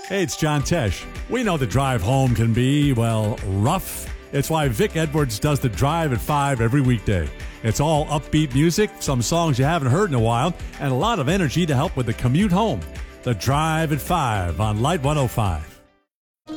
Hey, it's John Tesh. We know the drive home can be, well, rough. It's why Vic Edwards does the Drive at 5 every weekday. It's all upbeat music, some songs you haven't heard in a while, and a lot of energy to help with the commute home. The Drive at 5 on Light 105.